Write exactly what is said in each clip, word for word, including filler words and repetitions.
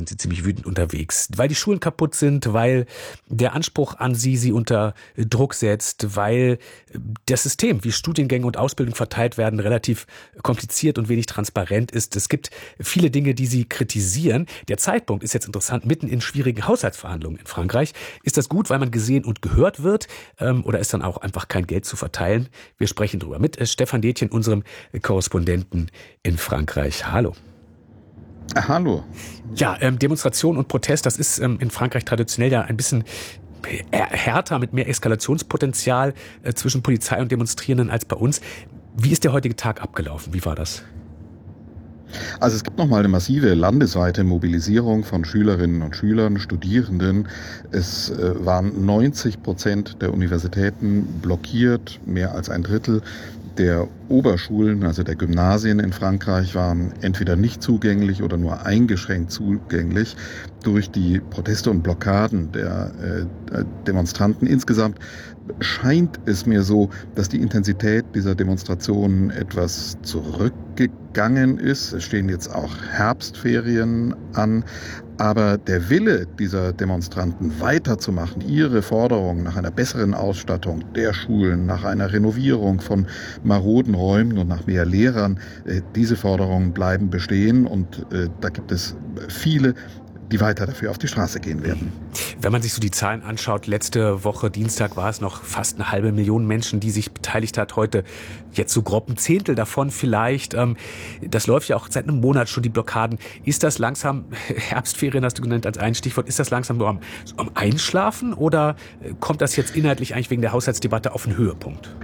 sind sie ziemlich wütend unterwegs, weil die Schulen kaputt sind, weil der Anspruch an sie sie unter Druck setzt, weil das System, wie Studiengänge und Ausbildung verteilt werden, relativ kompliziert und wenig transparent ist. Es gibt viele Dinge, die sie kritisieren. Der Zeitpunkt ist jetzt interessant, mitten in schwierigen Haushaltsverhandlungen in Frankreich. Ist das gut, weil man gesehen und gehört wird, ähm, oder ist dann auch einfach kein Geld zu verteilen? Wir sprechen darüber mit äh, Stefan Detjen, unserem Korrespondenten in Frankreich. Hallo. Hallo. Ja, ähm, Demonstration und Protest, das ist ähm, in Frankreich traditionell ja ein bisschen härter, mit mehr Eskalationspotenzial äh, zwischen Polizei und Demonstrierenden als bei uns. Wie ist der heutige Tag abgelaufen? Wie war das? Also es gibt nochmal eine massive landesweite Mobilisierung von Schülerinnen und Schülern, Studierenden. Es äh, waren neunzig Prozent der Universitäten blockiert, mehr als ein Drittel der Oberschulen, also der Gymnasien in Frankreich, waren entweder nicht zugänglich oder nur eingeschränkt zugänglich durch die Proteste und Blockaden der äh, Demonstranten. Insgesamt scheint es mir so, dass die Intensität dieser Demonstrationen etwas zurückgegangen ist. Es stehen jetzt auch Herbstferien an. Aber der Wille dieser Demonstranten weiterzumachen, ihre Forderungen nach einer besseren Ausstattung der Schulen, nach einer Renovierung von maroden Räumen und nach mehr Lehrern, diese Forderungen bleiben bestehen. Und da gibt es viele, die weiter dafür auf die Straße gehen werden. Wenn man sich so die Zahlen anschaut, letzte Woche Dienstag war es noch fast eine halbe Million Menschen, die sich beteiligt hat. Heute jetzt so grob ein Zehntel davon vielleicht. Das läuft ja auch seit einem Monat schon, die Blockaden. Ist das langsam, Herbstferien hast du genannt als ein Stichwort, ist das langsam nur am, so am Einschlafen oder kommt das jetzt inhaltlich eigentlich wegen der Haushaltsdebatte auf einen Höhepunkt?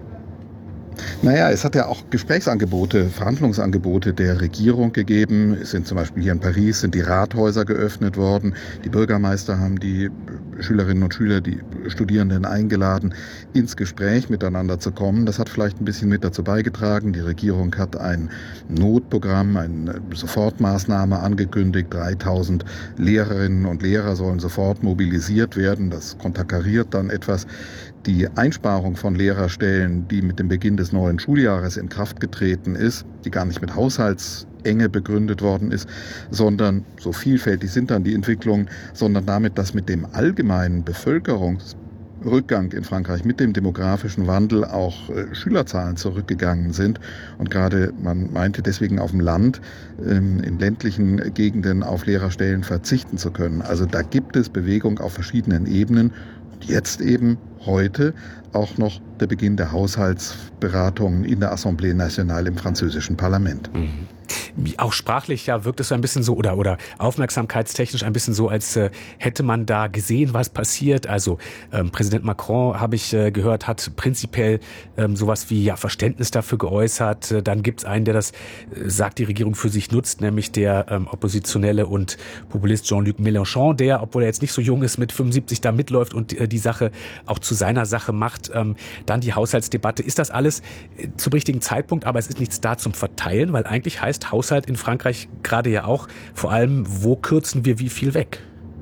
Naja, es hat ja auch Gesprächsangebote, Verhandlungsangebote der Regierung gegeben. Es sind zum Beispiel hier in Paris sind die Rathäuser geöffnet worden. Die Bürgermeister haben die Schülerinnen und Schüler, die Studierenden eingeladen, ins Gespräch miteinander zu kommen. Das hat vielleicht ein bisschen mit dazu beigetragen. Die Regierung hat ein Notprogramm, eine Sofortmaßnahme angekündigt. dreitausend Lehrerinnen und Lehrer sollen sofort mobilisiert werden. Das konterkariert dann etwas die Einsparung von Lehrerstellen, die mit dem Beginn des neuen Schuljahres in Kraft getreten ist, die gar nicht mit Haushaltsenge begründet worden ist, sondern, so vielfältig sind dann die Entwicklungen, sondern damit, dass mit dem allgemeinen Bevölkerungsrückgang in Frankreich, mit dem demografischen Wandel auch äh, Schülerzahlen zurückgegangen sind. Und gerade, man meinte deswegen auf dem Land, ähm, in ländlichen Gegenden auf Lehrerstellen verzichten zu können. Also da gibt es Bewegung auf verschiedenen Ebenen. Jetzt eben heute auch noch der Beginn der Haushaltsberatungen in der Assemblée Nationale im französischen Parlament. Mhm. Auch sprachlich ja wirkt es so ein bisschen so oder oder aufmerksamkeitstechnisch ein bisschen so, als äh, hätte man da gesehen, was passiert. Also ähm, Präsident Macron, habe ich äh, gehört, hat prinzipiell ähm, sowas wie ja Verständnis dafür geäußert. Äh, dann gibt es einen, der das äh, sagt, die Regierung für sich nutzt, nämlich der ähm, Oppositionelle und Populist Jean-Luc Mélenchon, der, obwohl er jetzt nicht so jung ist, mit fünfundsiebzig da mitläuft und äh, die Sache auch zu seiner Sache macht. Ähm, dann die Haushaltsdebatte. Ist das alles äh, zum richtigen Zeitpunkt, aber es ist nichts da zum Verteilen, weil eigentlich heißt Haushalt in Frankreich gerade ja auch, vor allem, wo kürzen wir wie viel weg?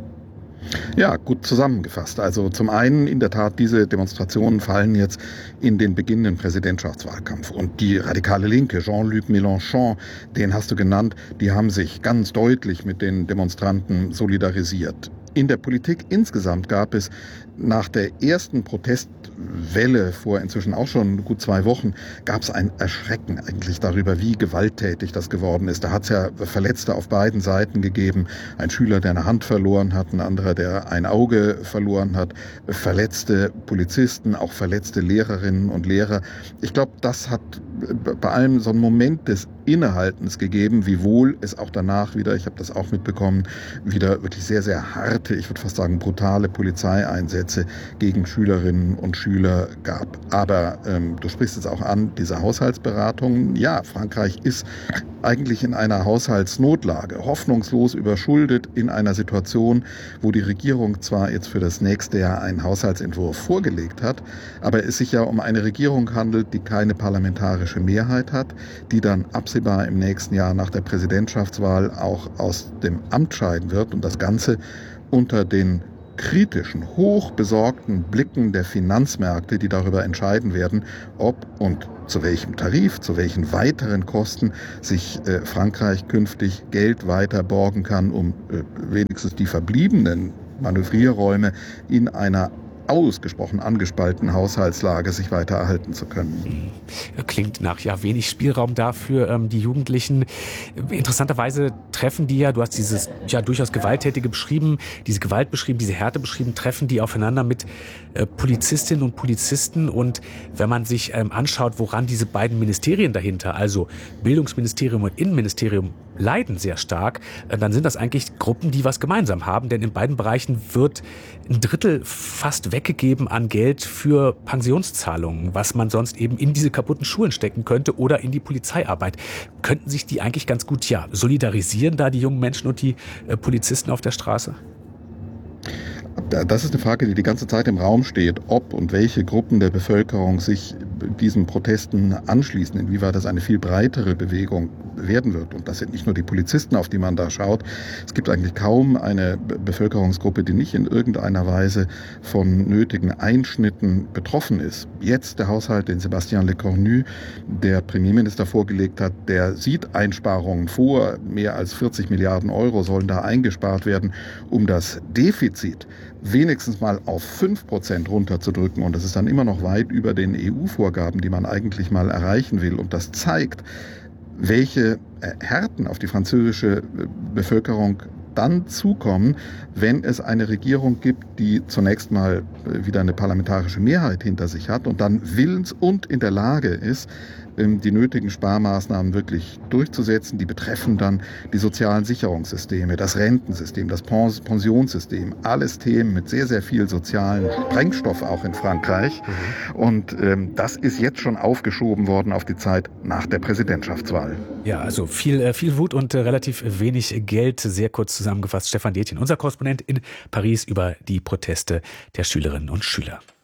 Ja, gut zusammengefasst. Also zum einen in der Tat, diese Demonstrationen fallen jetzt in den beginnenden Präsidentschaftswahlkampf. Und die radikale Linke, Jean-Luc Mélenchon, den hast du genannt, die haben sich ganz deutlich mit den Demonstranten solidarisiert. In der Politik insgesamt gab es nach der ersten Protestwelle vor inzwischen auch schon gut zwei Wochen, gab es ein Erschrecken eigentlich darüber, wie gewalttätig das geworden ist. Da hat es ja Verletzte auf beiden Seiten gegeben. Ein Schüler, der eine Hand verloren hat, ein anderer, der ein Auge verloren hat, verletzte Polizisten, auch verletzte Lehrerinnen und Lehrer. Ich glaube, das hat bei allem so einen Moment des Innehaltens gegeben, wiewohl es auch danach wieder, ich habe das auch mitbekommen, wieder wirklich sehr, sehr harte, ich würde fast sagen brutale Polizeieinsätze gegen Schülerinnen und Schüler gab. Aber ähm, du sprichst es auch an, diese Haushaltsberatungen. Ja, Frankreich ist eigentlich in einer Haushaltsnotlage, hoffnungslos überschuldet in einer Situation, wo die Regierung zwar jetzt für das nächste Jahr einen Haushaltsentwurf vorgelegt hat, aber es sich ja um eine Regierung handelt, die keine parlamentarische Mehrheit hat, die dann absehbar im nächsten Jahr nach der Präsidentschaftswahl auch aus dem Amt scheiden wird und das Ganze unter den kritischen, hochbesorgten Blicken der Finanzmärkte, die darüber entscheiden werden, ob und zu welchem Tarif, zu welchen weiteren Kosten sich äh, Frankreich künftig Geld weiter borgen kann, um äh, wenigstens die verbliebenen Manövrierräume in einer ausgesprochen angespalten Haushaltslage sich weiter erhalten zu können. Klingt nach ja wenig Spielraum dafür. Ähm, die Jugendlichen, interessanterweise treffen die ja, du hast dieses ja durchaus Gewalttätige beschrieben, diese Gewalt beschrieben, diese Härte beschrieben, treffen die aufeinander mit äh, Polizistinnen und Polizisten. Und wenn man sich ähm, anschaut, woran diese beiden Ministerien dahinter, also Bildungsministerium und Innenministerium, leiden sehr stark, äh, dann sind das eigentlich Gruppen, die was gemeinsam haben. Denn in beiden Bereichen wird ein Drittel fast weggegeben an Geld für Pensionszahlungen, was man sonst eben in diese kaputten Schulen stecken könnte oder in die Polizeiarbeit. Könnten sich die eigentlich ganz gut ja solidarisieren, da die jungen Menschen und die äh, Polizisten auf der Straße? Das ist eine Frage, die die ganze Zeit im Raum steht, ob und welche Gruppen der Bevölkerung sich diesen Protesten anschließen, inwieweit das eine viel breitere Bewegung werden wird. Und das sind nicht nur die Polizisten, auf die man da schaut. Es gibt eigentlich kaum eine Bevölkerungsgruppe, die nicht in irgendeiner Weise von nötigen Einschnitten betroffen ist. Jetzt der Haushalt, den Sébastien Lecornu, der Premierminister, vorgelegt hat, der sieht Einsparungen vor. Mehr als vierzig Milliarden Euro sollen da eingespart werden, um das Defizit wenigstens mal auf fünf Prozent runterzudrücken. Und das ist dann immer noch weit über den E U-Vorgaben, die man eigentlich mal erreichen will. Und das zeigt, welche Härten auf die französische Bevölkerung dann zukommen, wenn es eine Regierung gibt, die zunächst mal wieder eine parlamentarische Mehrheit hinter sich hat und dann willens und in der Lage ist, die nötigen Sparmaßnahmen wirklich durchzusetzen. Die betreffen dann die sozialen Sicherungssysteme, das Rentensystem, das Pensionssystem, alles Themen mit sehr, sehr viel sozialen Sprengstoff auch in Frankreich. Mhm. Und ähm, das ist jetzt schon aufgeschoben worden auf die Zeit nach der Präsidentschaftswahl. Ja, also viel, viel Wut und relativ wenig Geld. Sehr kurz zusammengefasst, Stefan Detjen, unser Korrespondent in Paris, über die Proteste der Schülerinnen und Schüler.